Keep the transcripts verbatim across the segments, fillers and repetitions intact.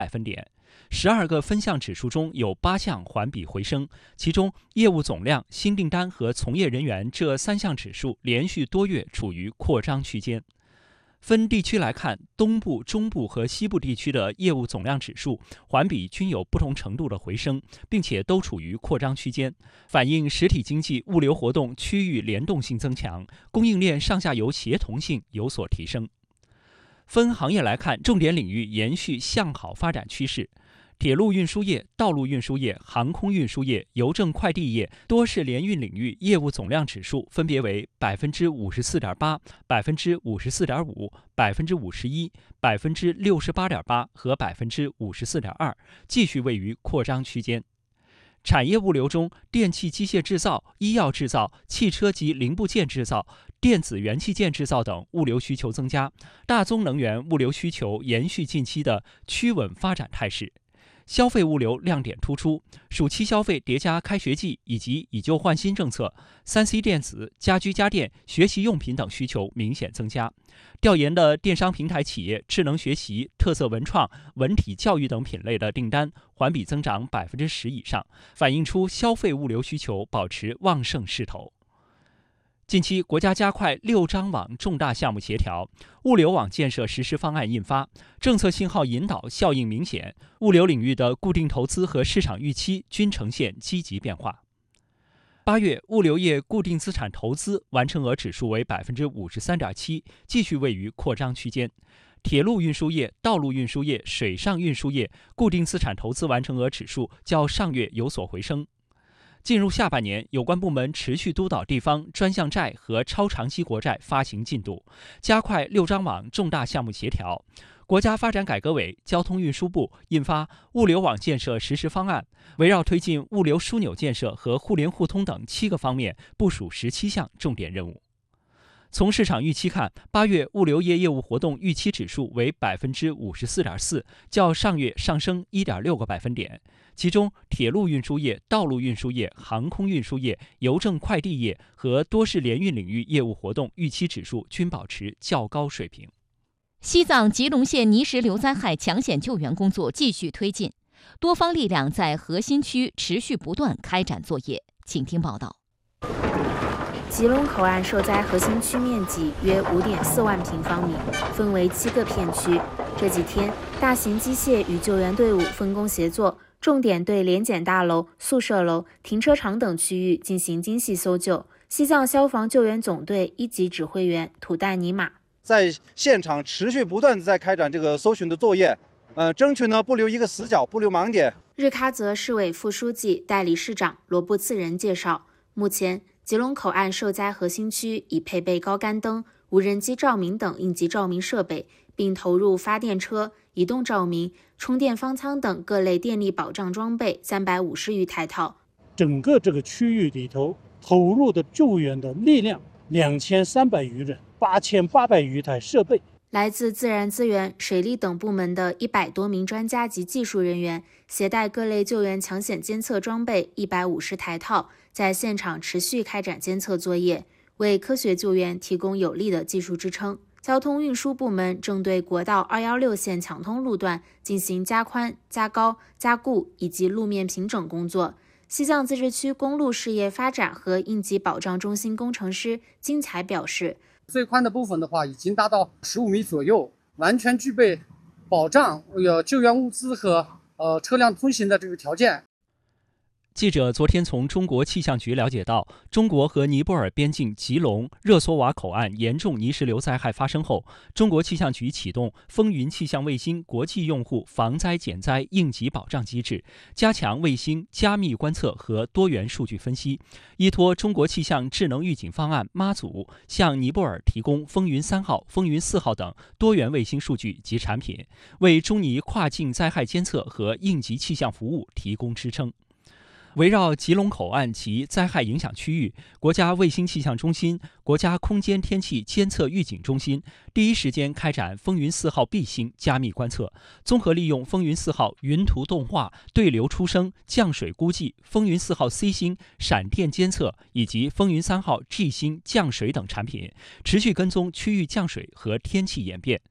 百分点。十二个分项指数中有八项环比回升，其中业务总量、新订单和从业人员这三项指数连续多月处于扩张区间。分地区来看，东部、中部和西部地区的业务总量指数环比均有不同程度的回升，并且都处于扩张区间，反映实体经济物流活动区域联动性增强，供应链上下游协同性有所提升。分行业来看，重点领域延续向好发展趋势。铁路运输业、道路运输业、航空运输业、邮政快递业、多式联运领域业务总量指数分别为百分之五十四点八、百分之五十四点五、百分之五十一、百分之六十八点八和百分之五十四点二，继续位于扩张区间。产业物流中，电气机械制造、医药制造、汽车及零部件制造、电子元器件制造等物流需求增加，大宗能源物流需求延续近期的趋稳发展态势。消费物流亮点突出，暑期消费叠加开学季以及以旧换新政策， 三 C 电子、家居家电、学习用品等需求明显增加。调研的电商平台企业、智能学习、特色文创、文体教育等品类的订单环比增长百分之十以上，反映出消费物流需求保持旺盛势头。近期，国家加快六张网重大项目协调，物流网建设实施方案印发，政策信号引导效应明显，物流领域的固定投资和市场预期均呈现积极变化。八月，物流业固定资产投资完成额指数为百分之五十三点七，继续位于扩张区间。铁路运输业、道路运输业、水上运输业固定资产投资完成额指数较上月有所回升。进入下半年，有关部门持续督导地方专项债和超长期国债发行进度，加快六张网重大项目协调。国家发展改革委、交通运输部印发物流网建设实施方案，围绕推进物流枢纽建设和互联互通等七个方面部署十七项重点任务。从市场预期看，八月物流业业务活动预期指数为百分之五十四点四，较上月上升一点六个百分点。其中，铁路运输业、道路运输业、航空运输业、邮政快递业和多式联运领域业务活动预期指数均保持较高水平。 西藏吉隆县泥石流灾害抢险救援工作继续推进，多方力量在核心区持续不断开展作业。请听报道。 吉隆口岸受灾核心区面积约 五点四万平方米，分为七个片区。这几天，大型机械与救援队伍分工协作，重点对联检大楼、宿舍楼、停车场等区域进行精细搜救。西藏消防救援总队一级指挥员土代尼玛在现场持续不断地在开展这个搜寻的作业，呃，争取呢不留一个死角，不留盲点。 日喀则市委副书记、代理市长罗布次仁介绍，目前吉隆口岸受灾核心区已配备高杆灯、无人机照明等应急照明设备，并投入发电车、移动照明、充电方舱等各类电力保障装备三百五十余台套。 整个这个区域里头投入的救援的力量两千三百余人，八千八百余台设备。 来自自然资源、水利等部门的一百多名专家及技术人员，携带各类救援抢险监测装备一百五十台套，在现场持续开展监测作业，为科学救援提供有力的技术支撑。交通运输部门正对国道二一六线抢通路段进行加宽、加高、加固以及路面平整工作。西藏自治区公路事业发展和应急保障中心工程师金才表示， 最宽的部分的话已经达到十五米左右，完全具备保障有救援物资和呃车辆通行的这个条件。 记者昨天从中国气象局了解到，中国和尼泊尔边境吉隆、热索瓦口岸严重泥石流灾害发生后，中国气象局启动风云气象卫星国际用户防灾减灾应急保障机制，加强卫星加密观测和多元数据分析，依托中国气象智能预警方案妈祖，向尼泊尔提供风云三号、风云四号等多元卫星数据及产品，为中尼跨境灾害监测和应急气象服务提供支撑。围绕吉隆口岸及灾害影响区域，国家卫星气象中心、国家空间天气监测预警中心第一时间开展风云四号 B 星加密观测，综合利用风云四号云图动画、对流出生、降水估计、风云四号 C 星闪电监测以及风云三号 G 星降水等产品，持续跟踪区域降水和天气演变。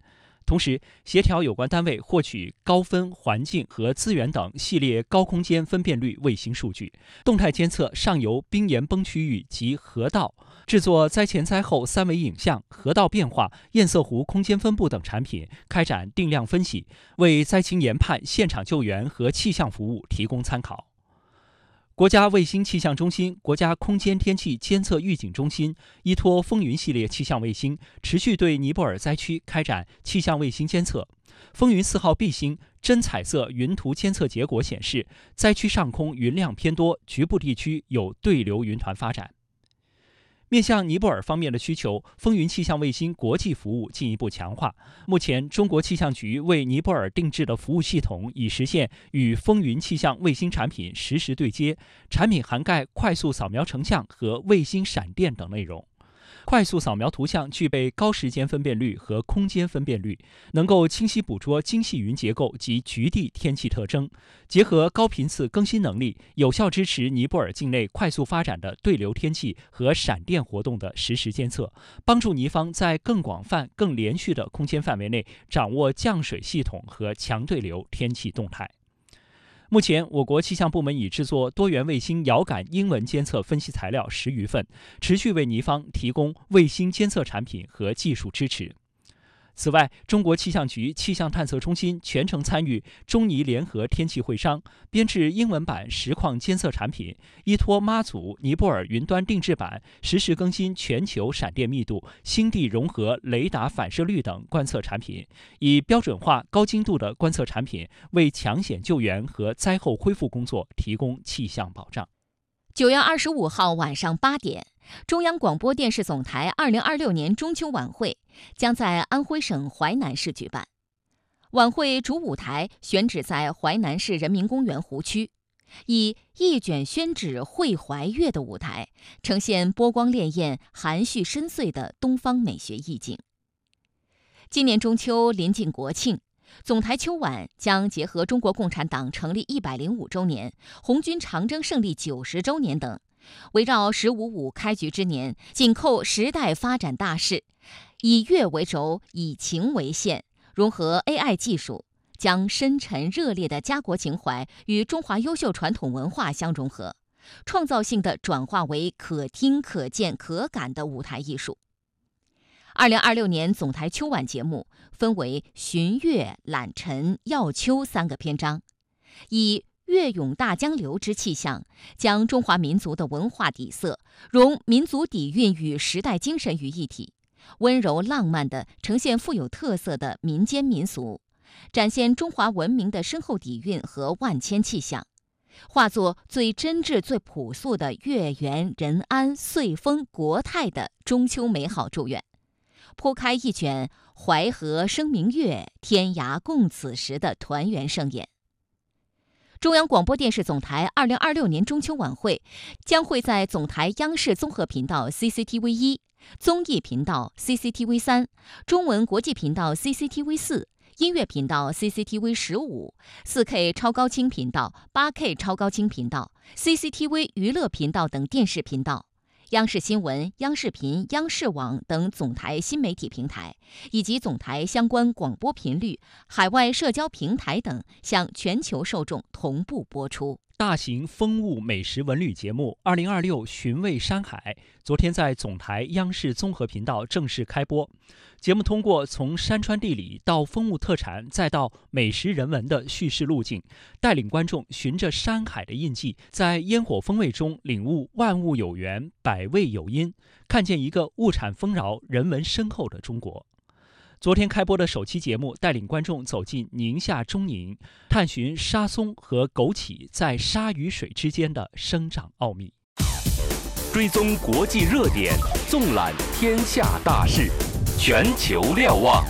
同时协调有关单位获取高分、环境和资源等系列高空间分辨率卫星数据，动态监测上游冰岩崩区域及河道，制作灾前灾后三维影像、河道变化、堰塞湖空间分布等产品，开展定量分析，为灾情研判、现场救援和气象服务提供参考。国家卫星气象中心、国家空间天气监测预警中心依托风云系列气象卫星，持续对尼泊尔灾区开展气象卫星监测。风云四号 B 星真彩色云图监测结果显示，灾区上空云量偏多，局部地区有对流云团发展。面向尼泊尔方面的需求，风云气象卫星国际服务进一步强化。目前，中国气象局为尼泊尔定制的服务系统已实现与风云气象卫星产品实时对接，产品涵盖快速扫描成像和卫星闪电等内容。快速扫描图像具备高时间分辨率和空间分辨率，能够清晰捕捉精细云结构及局地天气特征，结合高频次更新能力，有效支持尼泊尔境内快速发展的对流天气和闪电活动的实时监测，帮助尼方在更广泛、更连续的空间范围内掌握降水系统和强对流天气动态。目前，我国气象部门已制作多元卫星遥感英文监测分析材料十余份，持续为尼方提供卫星监测产品和技术支持。此外，中国气象局气象探测中心全程参与中尼联合天气会商，编制英文版实况监测产品，依托妈祖、尼泊尔云端定制版，实时更新全球闪电密度、星地融合雷达反射率等观测产品，以标准化、高精度的观测产品为抢险救援和灾后恢复工作提供气象保障。 九月二十五号晚上八点，中央广播电视总台二零二六年中秋晚会将在安徽省淮南市举办。晚会主舞台选址在淮南市人民公园湖区，以一卷宣纸绘怀月的舞台，呈现波光潋滟、含蓄深邃的东方美学意境。今年中秋临近国庆，总台秋晚将结合中国共产党成立一百零五周年、红军长征胜利九十周年等，围绕“十五五”开局之年，紧扣时代发展大势，以乐为轴，以情为线，融合 A I 技术，将深沉热烈的家国情怀与中华优秀传统文化相融合，创造性地转化为可听、可见、可感的舞台艺术。二零二六年总台秋晚节目分为寻月、揽晨、耀秋三个篇章，以月涌大江流之气象，将中华民族的文化底色融民族底蕴与时代精神于一体，温柔浪漫地呈现富有特色的民间民俗，展现中华文明的深厚底蕴和万千气象，化作最真挚、最朴素的月圆人安、岁丰国泰的中秋美好祝愿，铺开一卷淮河生明月，天涯共此时的团圆盛宴。中央广播电视总台二零二六年中秋晚会将会在总台央视综合频道 C C T V 一、综艺频道 C C T V 三、中文国际频道 C C T V 四、音乐频道 C C T V 十五、四 K 超高清频道、八 K 超高清频道、C C T V 娱乐频道等电视频道，央视新闻、央视频、央视网等总台新媒体平台，以及总台相关广播频率、海外社交平台等，向全球受众同步播出。 大型风物美食文旅节目二零二六寻味山海昨天在总台央视综合频道正式开播。节目通过从山川地理到风物特产再到美食人文的叙事路径，带领观众循着山海的印记，在烟火风味中领悟万物有源、百味有因，看见一个物产丰饶、人文深厚的中国。昨天开播的首期节目带领观众走进宁夏中宁，探寻沙松和枸杞在沙与水之间的生长奥秘。 追踪国际热点，纵览天下大事，全球瞭望。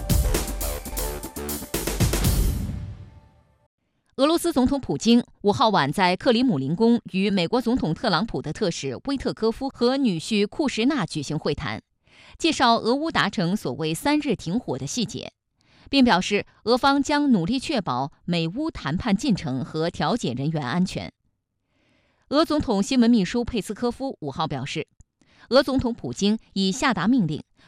俄罗斯总统普京五号晚在克里姆林宫与美国总统特朗普的特使威特科夫和女婿库什纳举行会谈，介绍俄乌达成所谓三日停火的细节，并表示俄方将努力确保美乌谈判进程和调解人员安全。俄总统新闻秘书佩斯科夫五号表示，俄总统普京已下达命令，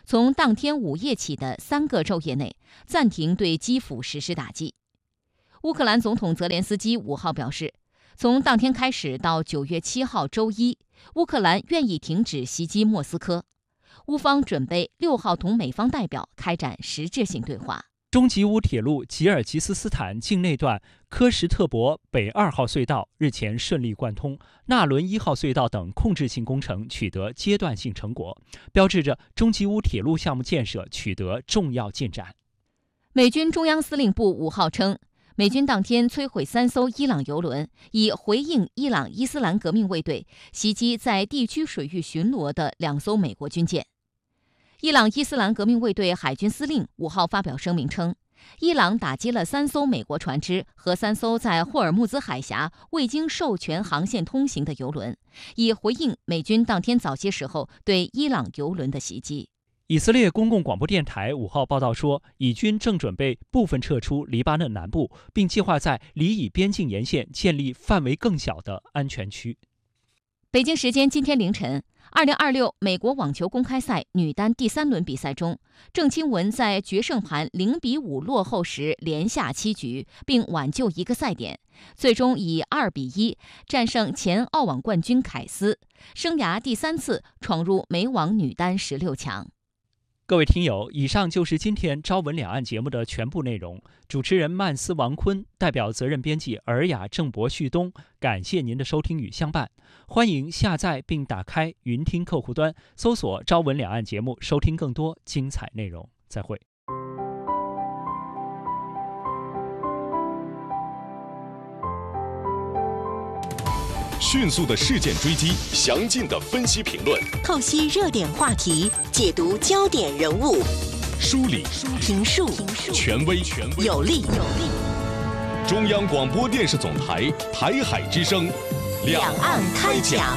从当天午夜起的三个昼夜内暂停对基辅实施打击。乌克兰总统泽连斯基五号表示，从当天开始到九月七号周一，乌克兰愿意停止袭击莫斯科。乌方准备六号同美方代表开展实质性对话。 中吉乌铁路吉尔吉斯斯坦境内段科什特伯北二号隧道日前顺利贯通，纳伦一号隧道等控制性工程取得阶段性成果，标志着中吉乌铁路项目建设取得重要进展。 美军中央司令部五号称，美军当天摧毁三艘伊朗油轮，以回应伊朗伊斯兰革命卫队袭击在地区水域巡逻的两艘美国军舰。伊朗伊斯兰革命卫队海军司令五号发表声明称，伊朗打击了三艘美国船只和三艘在霍尔木兹海峡未经授权航线通行的油轮，以回应美军当天早些时候对伊朗油轮的袭击。 以色列公共广播电台五号报道说，以军正准备部分撤出黎巴嫩南部，并计划在黎以边境沿线建立范围更小的安全区。 北京时间今天凌晨，二零二六美国网球公开赛女单第三轮比赛中，郑钦文在决胜盘零比五落后时连下七局，并挽救一个赛点，最终以二比一战胜前澳网冠军凯斯，生涯第三次闯入美网女单十六强。 各位听友，以上就是今天朝闻两岸节目的全部内容。主持人曼斯王坤，代表责任编辑尔雅、郑博、旭东，感谢您的收听与相伴。欢迎下载并打开云听客户端，搜索朝闻两岸节目，收听更多精彩内容。再会。 迅速的事件追击，详尽的分析评论， 透析热点话题，解读焦点人物， 梳理评述权威有力。 中央广播电视总台台海之声， 两岸开讲。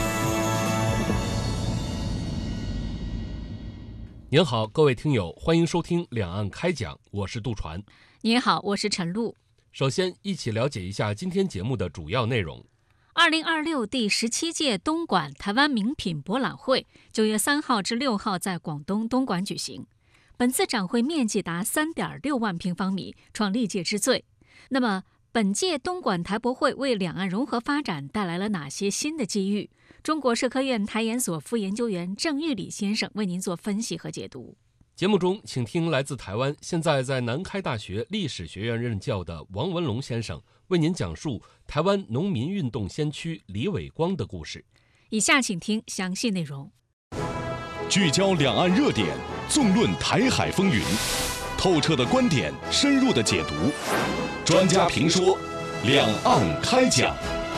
您好，各位听友，欢迎收听两岸开讲，我是杜传。 您好，我是陈露。 首先，一起了解一下今天节目的主要内容。 二零二六第十七届东莞台湾名品博览会九月三号至六号在广东东莞举行。本次展会面积达三点六万平方米，创历届之最。那么，本届东莞台博会为两岸融合发展带来了哪些新的机遇？中国社科院台研所副研究员郑玉礼先生为您做分析和解读。 节目中，请听来自台湾，现在在南开大学历史学院任教的王文龙先生为您讲述台湾农民运动先驱李伟光的故事。 以下请听详细内容。 聚焦两岸热点，纵论台海风云，透彻的观点，深入的解读，专家评说，两岸开讲。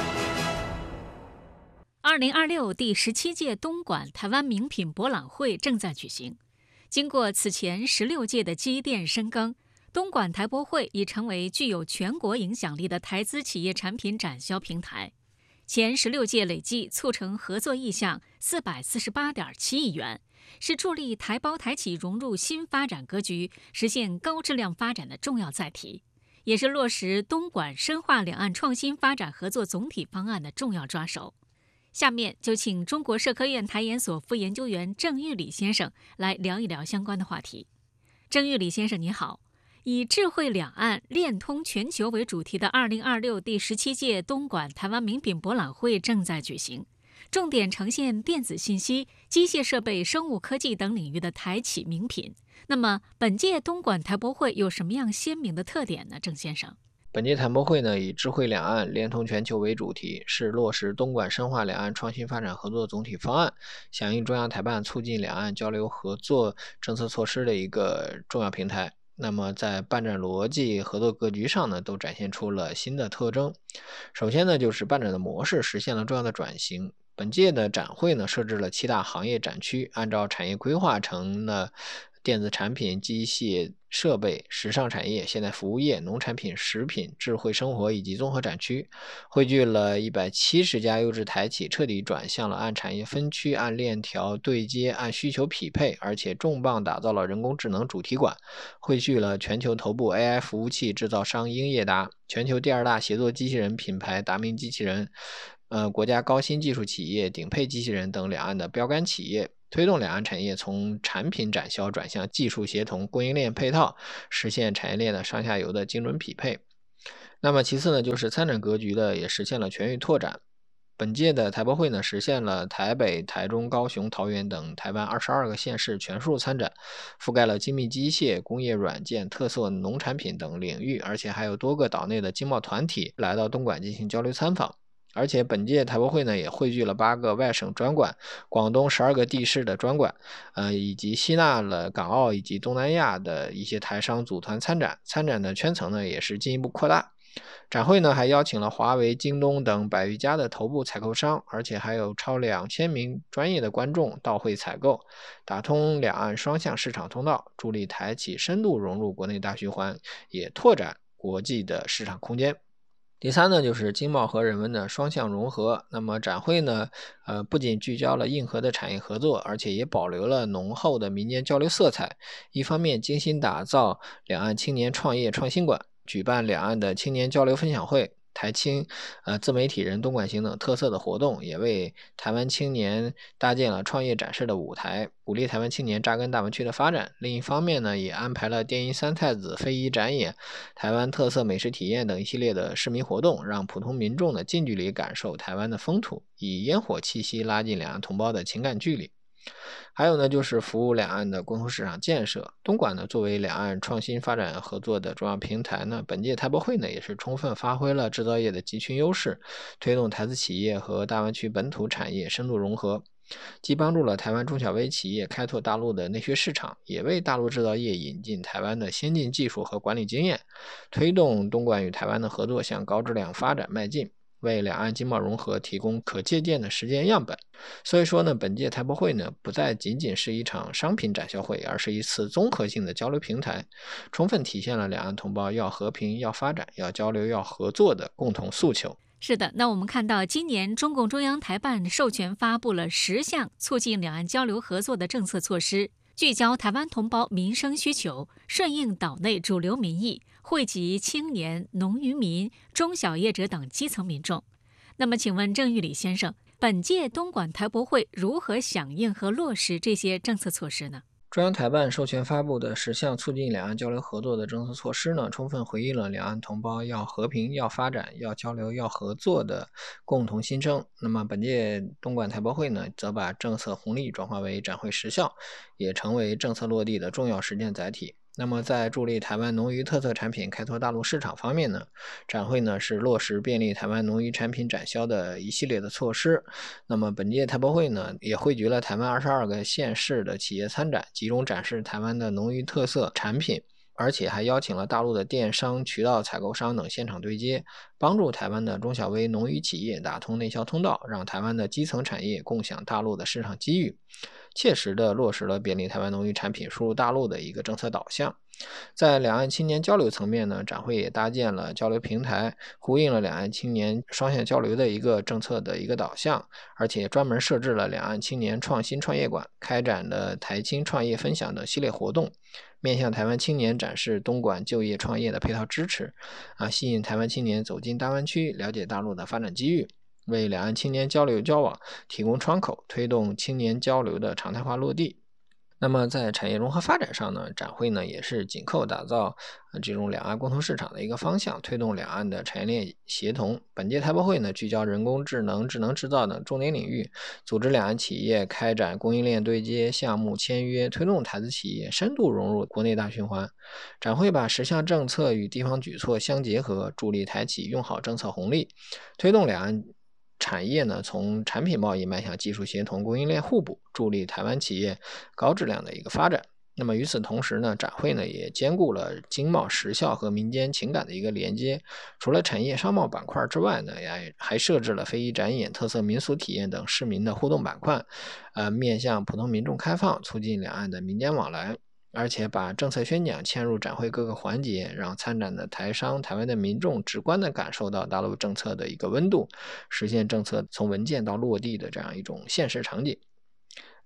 二零二六第十七届东莞台湾名品博览会正在举行。经过此前十六届的积淀深耕，东莞台博会已成为具有全国影响力的台资企业产品展销平台。前十六届累计促成合作意向四百四十八点七亿元，是助力台胞台企融入新发展格局、实现高质量发展的重要载体，也是落实东莞深化两岸创新发展合作总体方案的重要抓手。下面就请中国社科院台研所副研究员郑玉礼先生来聊一聊相关的话题。郑玉礼先生你好，以智慧两岸、链通全球为主题的二零二六第十七届东莞台湾名品博览会正在举行，重点呈现电子信息、机械设备、生物科技等领域的台企名品。那么，本届东莞台博会有什么样鲜明的特点呢？郑先生。 本届台博会呢，以智慧两岸、联通全球为主题，是落实东莞深化两岸创新发展合作总体方案，响应中央台办促进两岸交流合作政策措施的一个重要平台。那么在办展逻辑、合作格局上呢，都展现出了新的特征。首先呢，就是办展的模式实现了重要的转型。本届的展会呢，设置了七大行业展区，按照产业规划成了电子产品、机械设备、时尚产业、现代服务业、农产品、食品、智慧生活以及综合展区，汇聚了一百七十家优质台企，彻底转向了按产业分区、按链条对接、按需求匹配，而且重磅打造了人工智能主题馆，汇聚了全球头部 A I 服务器制造商英业达、全球第二大协作机器人品牌达明机器人、呃国家高新技术企业鼎沛机器人等两岸的标杆企业。 推动两岸产业从产品展销转向技术协同、供应链配套，实现产业链的上下游的精准匹配。那么其次呢，就是参展格局的也实现了全域拓展。本届的台博会呢，实现了台北、台中、高雄、桃园等台湾二十二个县市全数参展，覆盖了精密机械、工业软件、特色农产品等领域，而且还有多个岛内的经贸团体来到东莞进行交流参访。而且本届台博会呢，也汇聚了八个外省专馆、广东十二个地市的专馆，呃，以及吸纳了港澳以及东南亚的一些台商组团参展，参展的圈层呢也是进一步扩大。展会呢还邀请了华为、京东等百余家的头部采购商，而且还有超两千名专业的观众到会采购，打通两岸双向市场通道，助力台企深度融入国内大循环，也拓展国际的市场空间。第三呢，就是经贸和人文的双向融合。那么展会呢，呃，不仅聚焦了硬核的产业合作，而且也保留了浓厚的民间交流色彩。一方面精心打造两岸青年创业创新馆，举办两岸的青年交流分享会、台青、呃自媒体人东莞行等特色的活动，也为台湾青年搭建了创业展示的舞台，鼓励台湾青年扎根大湾区的发展。另一方面呢，也安排了电音三太子、非遗展演、台湾特色美食体验等一系列的市民活动，让普通民众呢近距离感受台湾的风土，以烟火气息拉近两岸同胞的情感距离。还有呢，就是服务两岸的共同市场建设。东莞呢，作为两岸创新发展合作的重要平台呢，本届台博会呢也是充分发挥了制造业的集群优势，推动台资企业和大湾区本土产业深度融合，既帮助了台湾中小微企业开拓大陆的内需市场，也为大陆制造业引进台湾的先进技术和管理经验，推动东莞与台湾的合作向高质量发展迈进，为两岸经贸融合提供可借鉴的实践样本。所以说呢，本届台博会呢不再仅仅是一场商品展销会，而是一次综合性的交流平台，充分体现了两岸同胞要和平、要发展、要交流、要合作的共同诉求。 是的，那我们看到今年中共中央台办授权发布了十项促进两岸交流合作的政策措施，聚焦台湾同胞民生需求，顺应岛内主流民意，惠及青年、农渔民、中小业者等基层民众。那么请问郑玉礼先生，本届东莞台博会如何响应和落实这些政策措施呢？ 中央台办授权发布的十项促进两岸交流合作的政策措施呢，充分回应了两岸同胞要和平、要发展、要交流、要合作的共同心声。那么本届东莞台博会呢，则把政策红利转化为展会实效，也成为政策落地的重要实践载体。那么在助力台湾农渔特色产品开拓大陆市场方面呢，展会呢是落实便利台湾农渔产品展销的一系列的措施。那么本届台博会呢，也汇聚了台湾二十二个县市的企业参展，集中展示台湾的农渔特色产品，而且还邀请了大陆的电商、渠道采购商等现场对接，帮助台湾的中小微农渔企业打通内销通道，让台湾的基层产业共享大陆的市场机遇，切实地落实了便利台湾农渔产品输入大陆的一个政策导向。在两岸青年交流层面呢，展会也搭建了交流平台，呼应了两岸青年双向交流的一个政策的一个导向，而且专门设置了两岸青年创新创业馆，开展了台青创业分享等系列活动，面向台湾青年展示东莞就业创业的配套支持，啊，吸引台湾青年走进大湾区，了解大陆的发展机遇，为两岸青年交流交往提供窗口，推动青年交流的常态化落地。那么在产业融合发展上呢，展会呢也是紧扣打造、呃、这种两岸共同市场的一个方向，推动两岸的产业链协同。本届台博会呢聚焦人工智能、智能制造等重点领域，组织两岸企业开展供应链对接、项目签约，推动台资企业深度融入国内大循环。展会把十项政策与地方举措相结合，助力台企用好政策红利，推动两岸产业呢从产品贸易迈向技术协同、供应链互补，助力台湾企业高质量的一个发展。那么与此同时呢，展会呢也兼顾了经贸实效和民间情感的一个连接。除了产业商贸板块之外呢，也还设置了非遗展演、特色民俗体验等市民的互动板块，呃，面向普通民众开放，促进两岸的民间往来。而且把政策宣讲嵌入展会各个环节，让参展的台商、台湾的民众直观地感受到大陆政策的一个温度，实现政策从文件到落地的这样一种现实场景。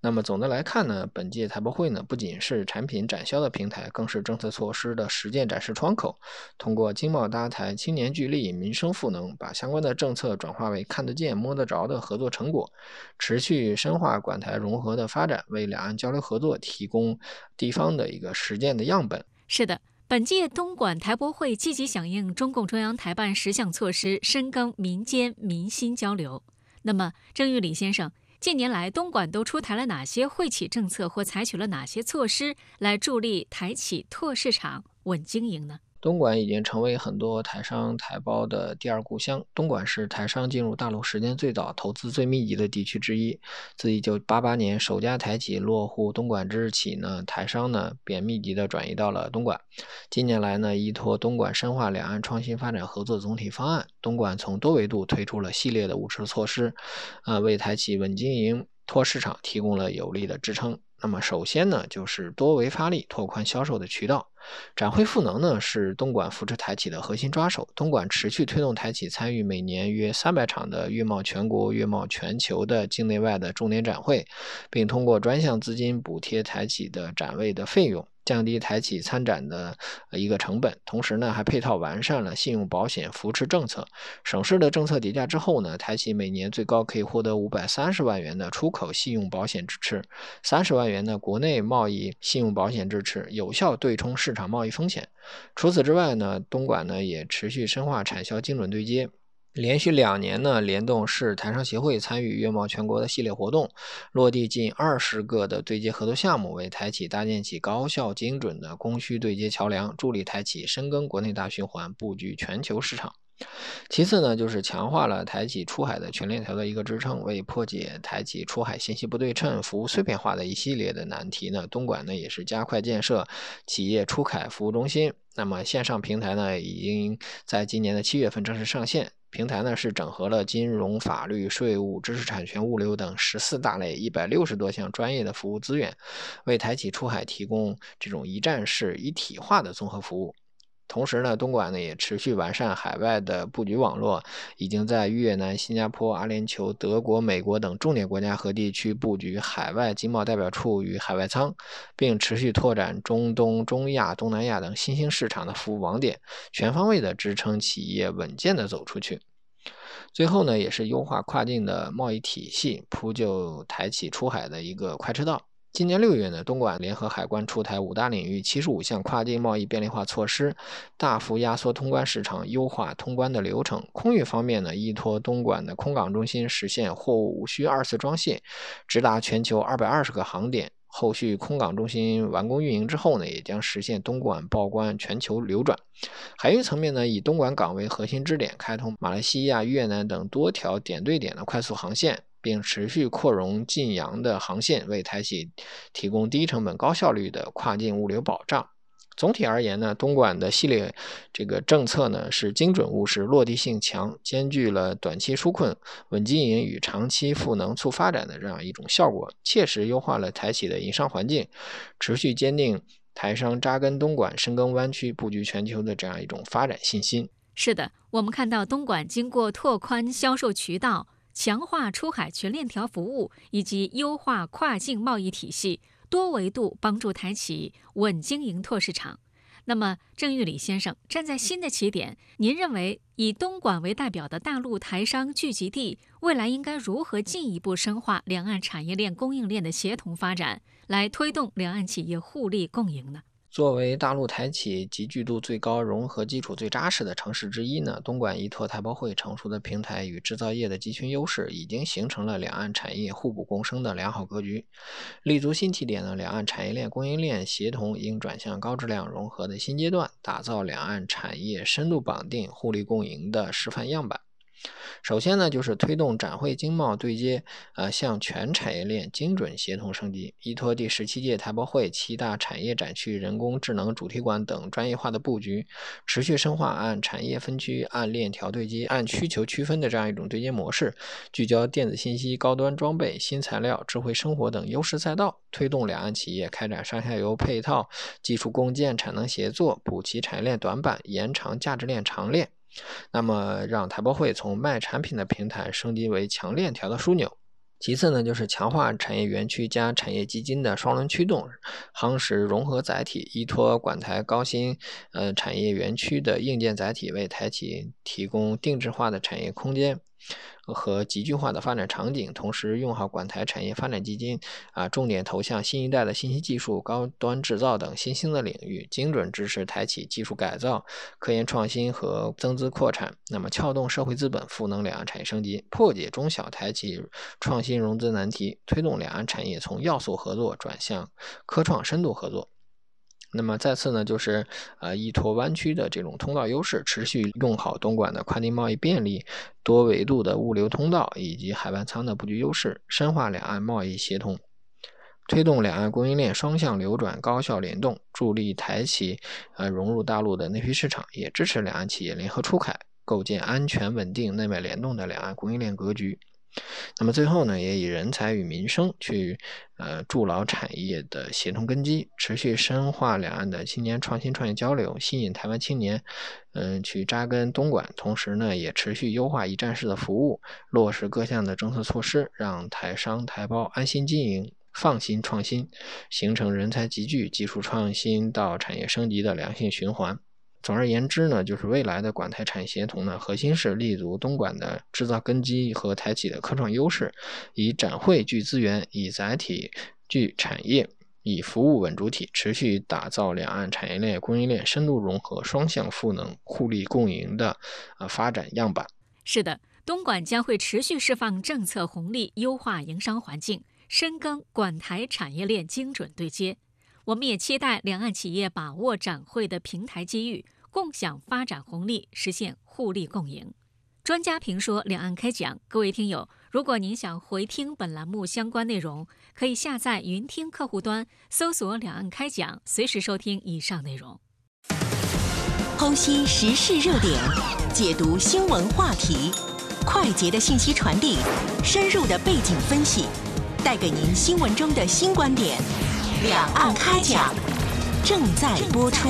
那么总的来看呢，本届台博会呢不仅是产品展销的平台，更是政策措施的实践展示窗口。通过经贸搭台、青年聚力、民生赋能，把相关的政策转化为看得见、摸得着的合作成果，持续深化管台融合的发展，为两岸交流合作提供地方的一个实践的样本。 是的。本届东莞台博会积极响应中共中央台办十项措施，深耕民间民心交流。那么，郑玉李先生，近年来东莞都出台了哪些惠企政策或采取了哪些措施来助力台企拓市场、稳经营呢？ 东莞已经成为很多台商台胞的第二故乡。东莞是台商进入大陆时间最早、投资最密集的地区之一。自一九八八年首家台企落户东莞之日起呢，台商呢便密集地转移到了东莞。近年来呢，依托东莞深化两岸创新发展合作总体方案，东莞从多维度推出了系列的务实措施，呃，为台企稳经营、拓市场提供了有力的支撑。那么首先呢，就是多维发力，拓宽销售的渠道。展会赋能呢，是东莞扶持台企的核心抓手。东莞持续推动台企参与每年约三百场的粤贸全国、粤贸全球的境内外的重点展会，并通过专项资金补贴台企的展位的费用，降低台企参展的一个成本。同时呢，还配套完善了信用保险扶持政策。省市的政策叠加之后呢，台企每年最高可以获得五百三十万元的出口信用保险支持，三十万元的国内贸易信用保险支持，有效对冲市场贸易风险。除此之外呢，东莞呢也持续深化产销精准对接。连续两年呢，联动市台商协会参与粤贸全国的系列活动，落地近二十个的对接合作项目，为台企搭建起高效精准的供需对接桥梁，助力台企深耕国内大循环，布局全球市场。其次呢，就是强化了台企出海的全链条的一个支撑，为破解台企出海信息不对称、服务碎片化的一系列的难题呢，东莞呢也是加快建设企业出海服务中心。那么线上平台呢，已经在今年的七月份正式上线。平台呢是整合了金融、法律、税务、知识产权、物流等十四大类一百六十多项专业的服务资源，为台企出海提供这种一站式一体化的综合服务。同时呢，东莞呢也持续完善海外的布局网络，已经在越南、新加坡、阿联酋、德国、美国等重点国家和地区布局海外经贸代表处与海外仓，并持续拓展中东、中亚、东南亚等新兴市场的服务网点，全方位的支撑企业稳健的走出去。最后呢，也是优化跨境的贸易体系，铺就台企出海的一个快车道。今年六月呢，东莞联合海关出台五大领域七十五项跨境贸易便利化措施，大幅压缩通关时长，优化通关的流程。空运方面呢，依托东莞的空港中心实现货物无需二次装卸，直达全球二百二十个航点。后续空港中心完工运营之后呢，也将实现东莞报关全球流转。海运层面呢，以东莞港为核心支点，开通马来西亚、越南等多条点对点的快速航线，并持续扩容晋阳的航线，为台企提供低成本高效率的跨境物流保障。总体而言呢，东莞的系列这个政策呢是精准务实、落地性强，兼具了短期纾困、稳经营与长期赋能促发展的这样一种效果，切实优化了台企的营商环境，持续坚定台商扎根东莞、深耕湾区、布局全球的这样一种发展信心。 是的，我们看到东莞经过拓宽销售渠道、强化出海全链条服务以及优化跨境贸易体系，多维度帮助台企稳经营拓市场。那么，郑玉李先生，站在新的起点，您认为以东莞为代表的大陆台商聚集地，未来应该如何进一步深化两岸产业链、供应链的协同发展，来推动两岸企业互利共赢呢？ 作为大陆台企集聚度最高、融合基础最扎实的城市之一呢，东莞依托台博会成熟的平台与制造业的集群优势，已经形成了两岸产业互补共生的良好格局。立足新起点呢，两岸产业链、供应链协同应转向高质量融合的新阶段，打造两岸产业深度绑定、互利共赢的示范样板。首先呢，就是推动展会经贸对接，呃，向全产业链精准协同升级，依托第十七届台博会七大产业展区、人工智能主题馆等专业化的布局，持续深化按产业分区、按链条对接、按需求区分的这样一种对接模式，聚焦电子信息、高端装备、新材料、智慧生活等优势赛道，推动两岸企业开展上下游配套、技术共建、产能协作，补齐产业链短板，延长价值链长链。那么让台博会从卖产品的平台升级为强链条的枢纽。 其次呢，就是强化产业园区加产业基金的双轮驱动，夯实融合载体，依托管台高新呃产业园区的硬件载体，为台企提供定制化的产业空间和集聚化的发展场景，同时用好管台产业发展基金啊，重点投向新一代的信息技术、高端制造等新兴的领域，精准支持台企技术改造、科研创新和增资扩产。那么撬动社会资本，赋能两岸产业升级，破解中小台企创新融资难题，推动两岸产业从要素合作转向科创深度合作。那么再次呢，就是呃依托湾区的这种通道优势，持续用好东莞的跨境贸易便利、多维度的物流通道以及海湾仓的布局优势，深化两岸贸易协同，推动两岸供应链双向流转、高效联动，助力台企呃融入大陆的内需市场，也支持两岸企业联合出海，构建安全稳定、内外联动的两岸供应链格局。那么最后呢，也以人才与民生去呃筑牢产业的协同根基，持续深化两岸的青年创新创业交流，吸引台湾青年嗯、呃、去扎根东莞，同时呢也持续优化一站式的服务，落实各项的政策措施，让台商台胞安心经营，放心创新，形成人才集聚、技术创新到产业升级的良性循环。总而言之呢，就是未来的管台产业协同呢，核心是立足东莞的制造根基和台企的科创优势，以展会聚资源，以载体聚产业，以服务稳主体，持续打造两岸产业链供应链深度融合、双向赋能、互利共赢的呃发展样板。 是的，东莞将会持续释放政策红利，优化营商环境，深耕管台产业链精准对接。我们也期待两岸企业把握展会的平台机遇，共享发展红利，实现互利共赢。专家评说，两岸开讲。各位听友，如果您想回听本栏目相关内容，可以下载云听客户端，搜索两岸开讲，随时收听以上内容。 剖析时事热点，解读新闻话题，快捷的信息传递，深入的背景分析，带给您新闻中的新观点。两岸开讲正在播出。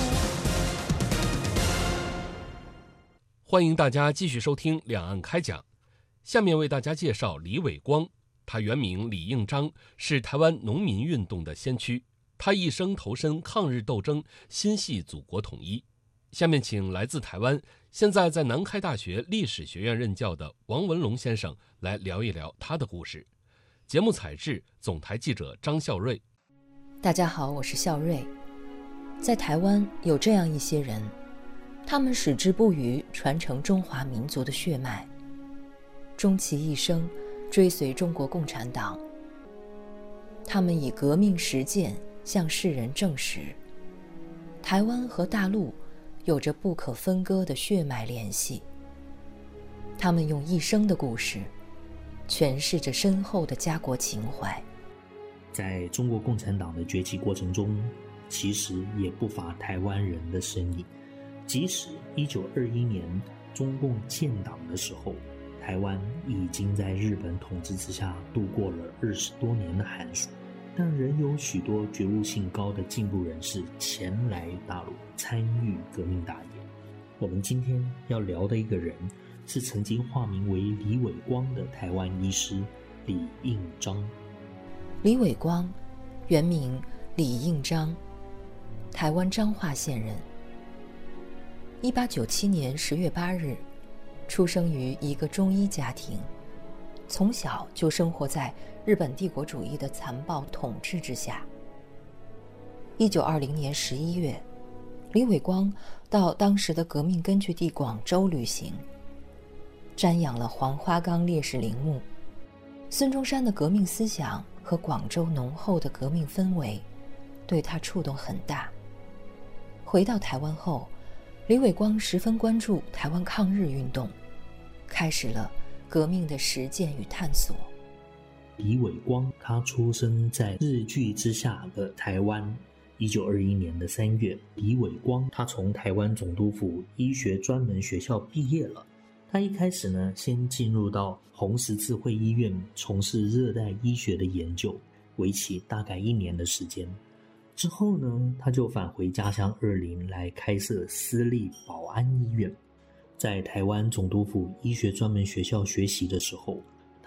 欢迎大家继续收听两岸开讲。下面为大家介绍李伟光，他原名李应章，是台湾农民运动的先驱。他一生投身抗日斗争，心系祖国统一。下面请来自台湾，现在在南开大学历史学院任教的王文龙先生来聊一聊他的故事。节目采制总台记者张孝瑞。 大家好，我是孝瑞。在台湾有这样一些人，他们矢志不渝传承中华民族的血脉，终其一生追随中国共产党。他们以革命实践向世人证实，台湾和大陆有着不可分割的血脉联系。他们用一生的故事诠释着深厚的家国情怀。 在中国共产党的崛起过程中，其实也不乏台湾人的身影。即使一九二一年中共建党的时候，台湾已经在日本统治之下度过了二十多年的寒暑，但仍有许多觉悟性高的进步人士前来大陆参与革命大业。我们今天要聊的一个人，是曾经化名为李伟光的台湾医师李应章。 李伟光，原名李应章，台湾彰化县人。一八九七年十月八日，出生于一个中医家庭，从小就生活在日本帝国主义的残暴统治之下。一九二零年十一月，李伟光到当时的革命根据地广州旅行，瞻仰了黄花岗烈士陵墓。孙中山的革命思想和广州浓厚的革命氛围对他触动很大。回到台湾后，李伟光十分关注台湾抗日运动，开始了革命的实践与探索。 李伟光他出生在日据之下的台湾。一九二一年的三月，李伟光他从台湾总督府医学专门学校毕业了。他一开始呢，先进入到红十字会医院从事热带医学的研究，为期大概一年的时间。之后呢，他就返回家乡二林来开设私立保安医院。在台湾总督府医学专门学校学习的时候，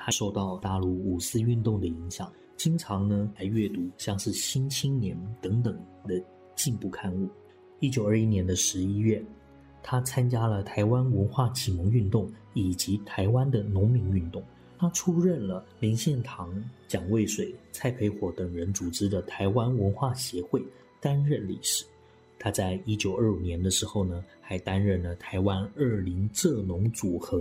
他受到大陆五四运动的影响，经常呢来阅读像是《新青年》等等的进步刊物。一九二一年的十一月，他参加了台湾文化启蒙运动以及台湾的农民运动。他出任了林献堂、蒋渭水、蔡培火等人组织的台湾文化协会，担任理事。他在一九二五年的时候呢，还担任了台湾二林蔗农组合